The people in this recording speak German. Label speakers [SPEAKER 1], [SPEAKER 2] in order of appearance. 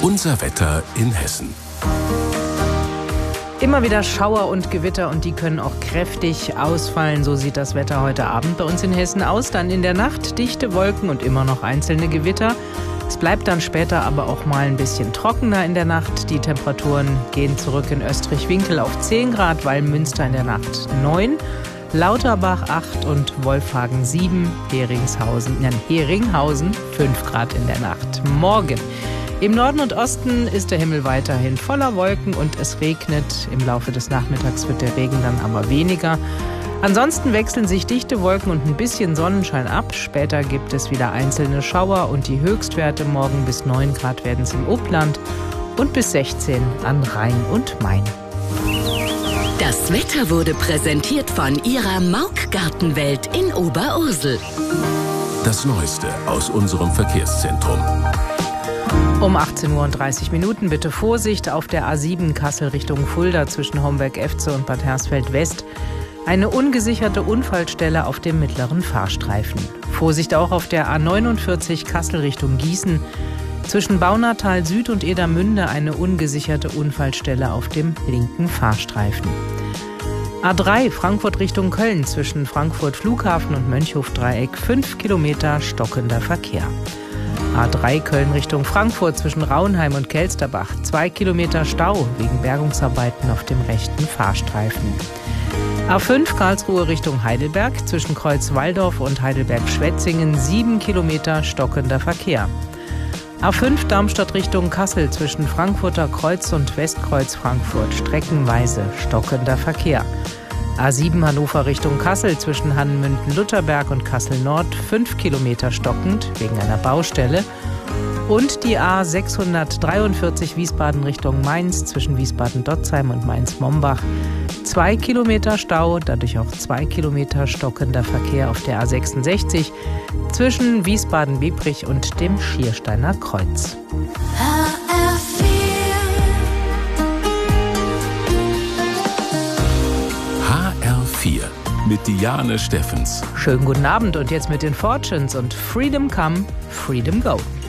[SPEAKER 1] Unser Wetter in Hessen.
[SPEAKER 2] Immer wieder Schauer und Gewitter und die können auch kräftig ausfallen. So sieht das Wetter heute Abend bei uns in Hessen aus. Dann in der Nacht dichte Wolken und immer noch einzelne Gewitter. Es bleibt dann später aber auch mal ein bisschen trockener in der Nacht. Die Temperaturen gehen zurück in Österreich-Winkel auf 10 Grad, Wallmünster in der Nacht 9, Lauterbach 8 und Wolfhagen 7, Heringhausen 5 Grad in der Nacht. Morgen im Norden und Osten ist der Himmel weiterhin voller Wolken und es regnet. Im Laufe des Nachmittags wird der Regen dann aber weniger. Ansonsten wechseln sich dichte Wolken und ein bisschen Sonnenschein ab. Später gibt es wieder einzelne Schauer und die Höchstwerte morgen bis 9 Grad werden es im Upland und bis 16 an Rhein und Main.
[SPEAKER 3] Das Wetter wurde präsentiert von Ihrer Mauk Gartenwelt in Oberursel.
[SPEAKER 1] Das Neueste aus unserem Verkehrszentrum.
[SPEAKER 2] Um 18:30 Uhr bitte Vorsicht auf der A7 Kassel Richtung Fulda zwischen Homberg-Efze und Bad Hersfeld-West. Eine ungesicherte Unfallstelle auf dem mittleren Fahrstreifen. Vorsicht auch auf der A49 Kassel Richtung Gießen. Zwischen Baunatal Süd und Edermünde eine ungesicherte Unfallstelle auf dem linken Fahrstreifen. A3 Frankfurt Richtung Köln zwischen Frankfurt Flughafen und Mönchhof-Dreieck 5 Kilometer stockender Verkehr. A3 Köln Richtung Frankfurt zwischen Rauenheim und Kelsterbach 2 Kilometer Stau wegen Bergungsarbeiten auf dem rechten Fahrstreifen. A5 Karlsruhe Richtung Heidelberg zwischen Kreuz-Walldorf und Heidelberg-Schwetzingen 7 Kilometer stockender Verkehr. A5 Darmstadt Richtung Kassel zwischen Frankfurter Kreuz und Westkreuz Frankfurt streckenweise stockender Verkehr. A7 Hannover Richtung Kassel zwischen Hannemünden-Lutherberg und Kassel-Nord 5 Kilometer stockend wegen einer Baustelle. Und die A643 Wiesbaden Richtung Mainz zwischen Wiesbaden-Dotzheim und Mainz-Mombach 2 Kilometer Stau, dadurch auch 2 Kilometer stockender Verkehr auf der A66 zwischen Wiesbaden-Biebrich und dem Schiersteiner Kreuz.
[SPEAKER 1] HR4 mit Diane Steffens.
[SPEAKER 2] Schönen guten Abend und jetzt mit den Fortunes und Freedom Come, Freedom Go.